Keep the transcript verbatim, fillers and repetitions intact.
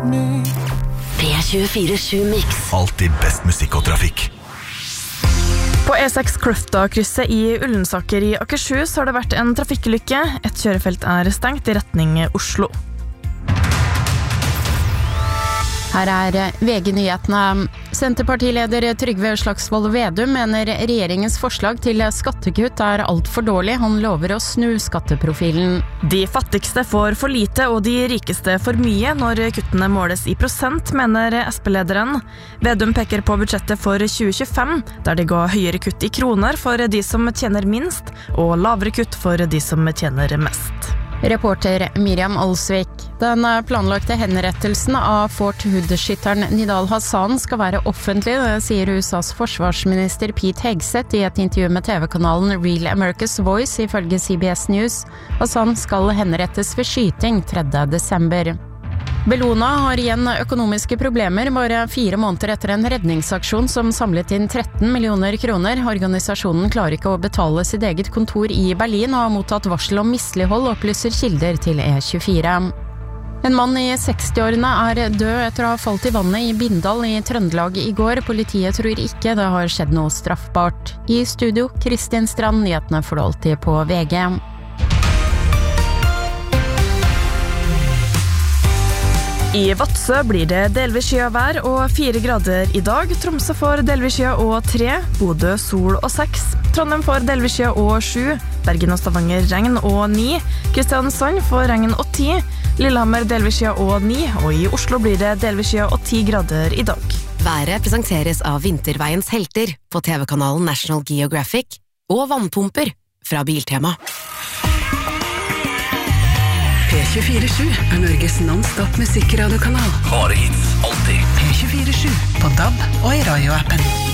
P tjuefire sju Mix. Alltid best musikk og trafikk. På E seks Kløfta-krysset i Ullensaker i Akershus har det vært en trafikkulykke. Et kjørefelt er stengt i retning Oslo. Her er V G-nyhetene. Senterpartileder Trygve Slagsvold Vedum mener regjeringens forslag til skattekutt er alt for dårlig. Han lover å snu skatteprofilen. De fattigste får for lite og de rikeste for mye når kuttene måles i prosent, mener S P-lederen. Vedum peker på budsjettet for tjue tjuefem, der det ga høyere kutt i kroner for de som tjener minst, og lavere kutt for de som tjener mest. Reporter Miriam Alsvik. Den planlagte henrettelsen av Fort Hood-skytteren Nidal Hassan skal være offentlig, det sier U S A's forsvarsminister Pete Hegseth i et intervju med T V-kanalen Real America's Voice ifølge C B S News. Hassan skal henrettes ved skyting tredje desember. Bellona har igjen økonomiske problemer bare fire måneder etter en redningsaksjon som samlet inn tretten millioner kroner. Organisasjonen klarer ikke å betale sitt eget kontor i Berlin og har mottatt varsel om mislighold, opplyser kilder til E tjuefire. En mann i sekstiårene er død etter å ha falt i vannet i Bindal i Trøndelag i går. Politiet tror ikke det har skjedd noe straffbart. I studio, Kristin Strand, nyhetene får du alltid på V G. I Vadsø blir det delvis skya vær og fire grader i dag. Tromsø får delvis skya og tre. Bodø sol og seks. Trondheim får delvis skya og sju. Bergen og Stavanger regn og ni. Kristiansand får regn og ti. Lillehammer delvis skya og ni. Og i Oslo blir det delvis skya og ti grader i dag. Været presenteres av Vinterveiens helter på T V-kanalen National Geographic og vannpumper fra Biltema. P tjuefire sju er Norges non-stop musikradiokanal. Bare hits, alltid. P tjuefire sju på D A B og i radioappen.